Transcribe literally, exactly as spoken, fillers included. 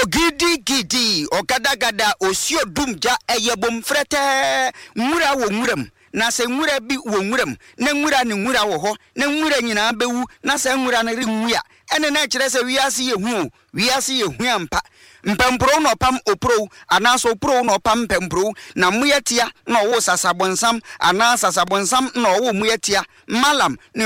Ogidi gidi okada gada osio dumja eyebom frete nwura wo nwuram na se nwura bi wo nwuram na nwura ne nwura wo ho na nwura nyina bewu na se nwura ne renwua ene na kire se wiase ye hu wiase ye hu ampa mpempro no pam opro anaso opro no pam pempro na muyetia na wo sasabonsam ana sasabonsam na wo muyetia malam